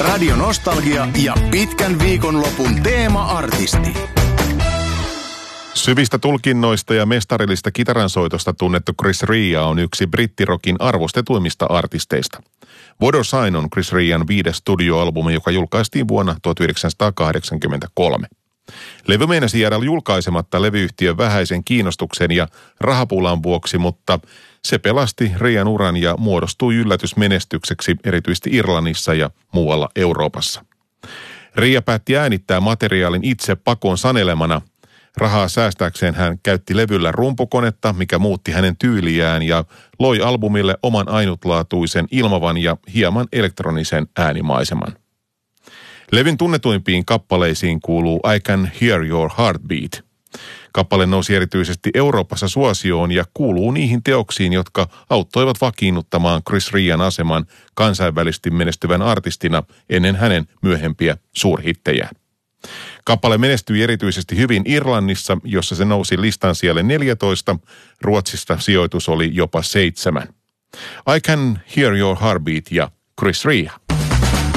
Radio Nostalgia ja pitkän viikonlopun teema-artisti. Syvistä tulkinnoista ja mestarillista kitaransoitosta tunnettu Chris Rea on yksi brittirokin arvostetuimmista artisteista. What a Sign on Chris Rean 5. studioalbumi, joka julkaistiin vuonna 1983. Levy meinasi jäädä julkaisematta levyyhtiön vähäisen kiinnostuksen ja rahapulan vuoksi, mutta se pelasti Rean uran ja muodostui yllätysmenestykseksi erityisesti Irlannissa ja muualla Euroopassa. Rea päätti äänittää materiaalin itse pakon sanelemana. Rahaa säästääkseen hän käytti levyllä rumpukonetta, mikä muutti hänen tyyliään ja loi albumille oman ainutlaatuisen ilmavan ja hieman elektronisen äänimaiseman. Levyn tunnetuimpiin kappaleisiin kuuluu I Can Hear Your Heartbeat. Kappale nousi erityisesti Euroopassa suosioon ja kuuluu niihin teoksiin, jotka auttoivat vakiinnuttamaan Chris Rean aseman kansainvälisesti menestyvän artistina ennen hänen myöhempiä suurhittejään. Kappale menestyi erityisesti hyvin Irlannissa, jossa se nousi listan sijalle 14, Ruotsista sijoitus oli jopa 7. I Can Hear Your Heartbeat ja Chris Rea.